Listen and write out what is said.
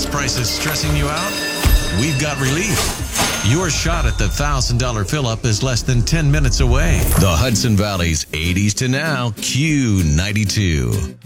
prices stressing you out? We've got relief. Your shot at the $1,000 fill-up is less than 10 minutes away. The Hudson Valley's 80s to now Q92.